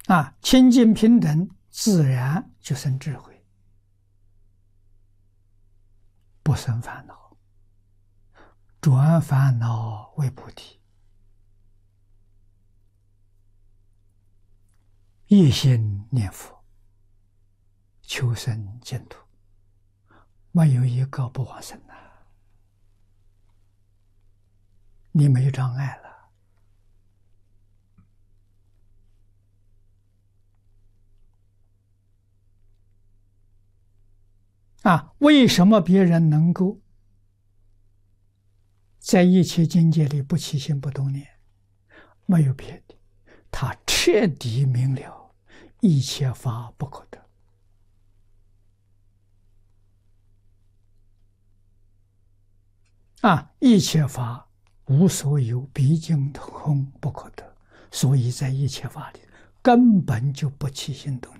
清净平等，自然就生智慧，不生烦恼，转烦恼为菩提，一心念佛，求生净土，没有一个不往生的，你没有障碍了。为什么别人能够在一切境界里不起心不动念？没有别的，他彻底明了一切法不可得。一切法无所有，毕竟空不可得，所以在一切法里根本就不起心动